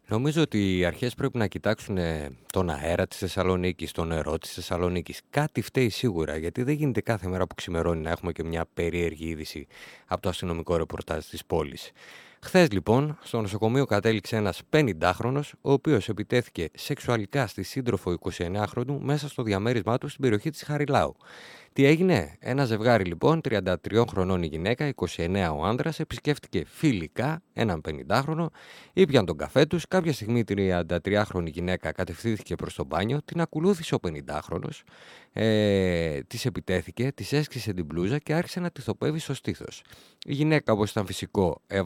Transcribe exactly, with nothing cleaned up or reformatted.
Νομίζω ότι οι αρχές πρέπει να κοιτάξουν ε, τον αέρα της Θεσσαλονίκης, το νερό της Θεσσαλονίκης. Κάτι φταίει σίγουρα, γιατί δεν γίνεται κάθε μέρα που ξημερώνει να έχουμε και μια περίεργη είδηση από το αστυνομικό ρεπορτάζ της πόλης. Χθες λοιπόν, στο νοσοκομείο κατέληξε ένας πενηντάχρονος, ο οποίος επιτέθηκε σεξουαλικά στη σύντροφο εικοσιεννιάχρονου μέσα στο διαμέρισμά του στην περιοχή της Χαριλάου. Τι έγινε? Ένα ζευγάρι λοιπόν, τριάντα τριών χρονών η γυναίκα, είκοσι εννέα ο άνδρας, επισκέφτηκε φιλικά έναν πενηντάχρονο, ήπιαν τον καφέ τους. Κάποια στιγμή η τριαντατριάχρονη γυναίκα κατευθύνθηκε προς το μπάνιο, την ακολούθησε ο πενηντάχρονος, ε, της επιτέθηκε, της έσκησε την μπλούζα και άρχισε να τη θοπεύει στο στήθος. Η γυναίκα, όπως ήταν φυσικό,